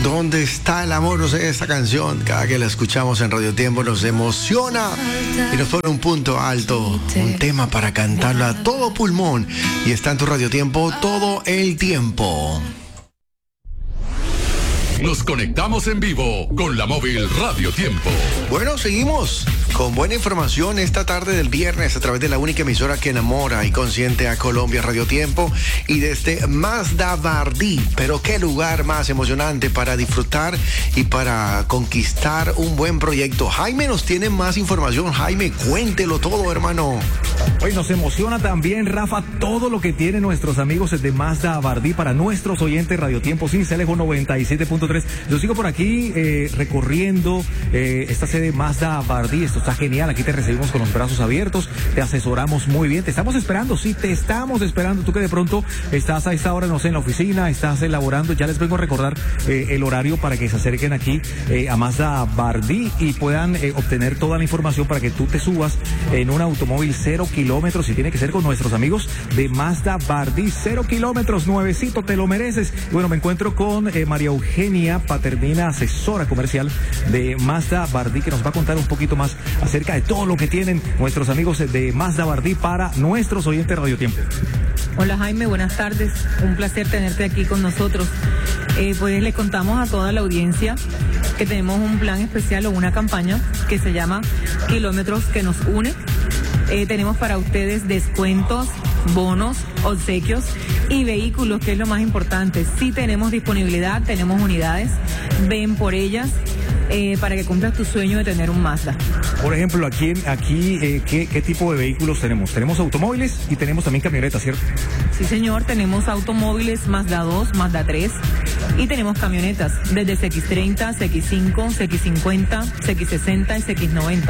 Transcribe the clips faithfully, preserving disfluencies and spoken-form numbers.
¿Dónde está el amor? No sé, esta canción, cada que la escuchamos en Radio Tiempo nos emociona y nos pone un punto alto, un tema para cantarla a todo pulmón. Y está en tu Radio Tiempo todo el tiempo. Nos conectamos en vivo con la móvil Radio Tiempo. Bueno, seguimos con buena información esta tarde del viernes a través de la única emisora que enamora y consiente a Colombia, Radio Tiempo, y desde Mazda Bardí. Pero qué lugar más emocionante para disfrutar y para conquistar un buen proyecto. Jaime nos tiene más información. Jaime, cuéntelo todo, hermano. Hoy nos emociona también, Rafa, todo lo que tienen nuestros amigos de Mazda Bardí para nuestros oyentes Radio Tiempo Cincelejo noventa y siete punto tres. Yo sigo por aquí eh, recorriendo eh, esta sede Mazda Bardí. Esto está genial, aquí te recibimos con los brazos abiertos, te asesoramos muy bien, te estamos esperando, sí, te estamos esperando. Tú que de pronto estás a esta hora, no sé, en la oficina, estás elaborando, ya les vengo a recordar eh, el horario para que se acerquen aquí eh, a Mazda Bardí y puedan eh, obtener toda la información para que tú te subas en un automóvil cero kilómetros, y tiene que ser con nuestros amigos de Mazda Bardí. Cero kilómetros, nuevecito, te lo mereces. Y bueno, me encuentro con eh, María Eugenia Paternina, asesora comercial de Mazda Bardí, que nos va a contar un poquito más acerca de todo lo que tienen nuestros amigos de Mazda Bardí para nuestros oyentes Radio Tiempo. Hola Jaime, buenas tardes, un placer tenerte aquí con nosotros. Eh, pues le contamos a toda la audiencia que tenemos un plan especial o una campaña que se llama Kilómetros que nos une. Eh, tenemos para ustedes descuentos, bonos, obsequios y vehículos, que es lo más importante. Sí tenemos disponibilidad, tenemos unidades, ven por ellas eh, para que cumplas tu sueño de tener un Mazda. Por ejemplo, aquí, aquí eh, ¿qué, ¿qué tipo de vehículos tenemos? Tenemos automóviles y tenemos también camionetas, ¿cierto? Sí, señor, tenemos automóviles Mazda dos, Mazda tres y tenemos camionetas desde C X treinta, C X cinco, C X cincuenta, C X sesenta y C X noventa.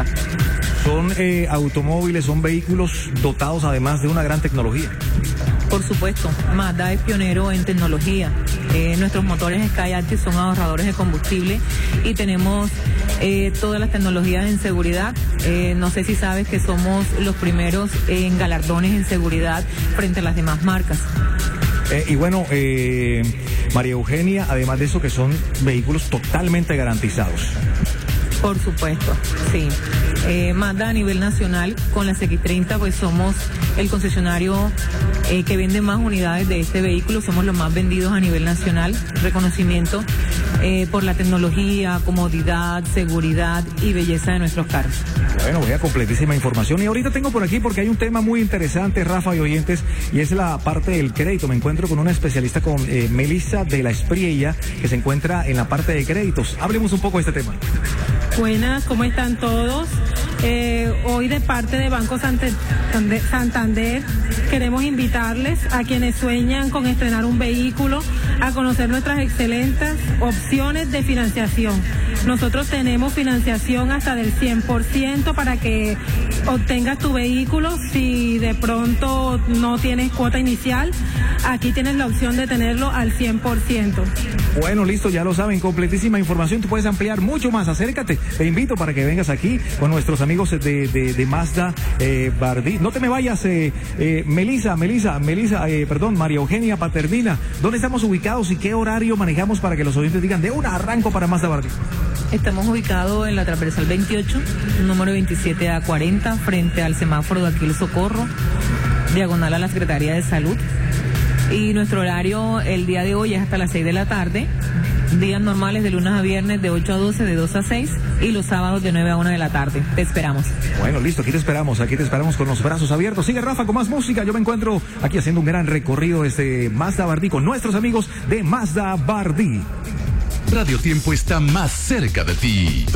Son eh, automóviles, son vehículos dotados además de una gran tecnología. Por supuesto, Mazda es pionero en tecnología. Eh, nuestros motores Skyactiv son ahorradores de combustible y tenemos eh, todas las tecnologías en seguridad. Eh, no sé si sabes que somos los primeros en galardones en seguridad frente a las demás marcas. Eh, y bueno, eh, María Eugenia, además de eso, que son vehículos totalmente garantizados. Por supuesto, sí. Eh, Mazda a nivel nacional, con la C X treinta, pues somos el concesionario eh, que vende más unidades de este vehículo, somos los más vendidos a nivel nacional. Reconocimiento eh, por la tecnología, comodidad, seguridad y belleza de nuestros carros. Bueno, voy a completísima información. Y ahorita tengo por aquí, porque hay un tema muy interesante, Rafa y oyentes, y es la parte del crédito. Me encuentro con una especialista, con eh, Melissa de la Espriella, que se encuentra en la parte de créditos. Hablemos un poco de este tema. Buenas, ¿cómo están todos? Eh, hoy de parte de Banco Santander queremos invitarles a quienes sueñan con estrenar un vehículo a conocer nuestras excelentes opciones de financiación. Nosotros tenemos financiación hasta del cien por ciento para que obtengas tu vehículo. Si de pronto no tienes cuota inicial, aquí tienes la opción de tenerlo al cien por ciento. Bueno, listo, ya lo saben, completísima información. Tú puedes ampliar mucho más, acércate. Te invito para que vengas aquí con nuestros amigos de, de, de Mazda eh, Bardí. No te me vayas, eh, eh, Melissa, Melissa, Melissa, eh, perdón, María Eugenia Paternina. ¿Dónde estamos ubicados y qué horario manejamos para que los oyentes digan de una arranco para Mazda Bardí? Estamos ubicados en la transversal veintiocho, número veintisiete a cuarenta, frente al semáforo de aquí el Socorro, diagonal a la Secretaría de Salud. Y nuestro horario el día de hoy es hasta las seis de la tarde. Días normales de lunes a viernes de ocho a doce, de dos a seis, y los sábados de nueve a una de la tarde. Te esperamos. Bueno, listo, aquí te esperamos, aquí te esperamos con los brazos abiertos. Sigue Rafa con más música. Yo me encuentro aquí haciendo un gran recorrido desde Mazda Bardí con nuestros amigos de Mazda Bardí. Radio Tiempo está más cerca de ti.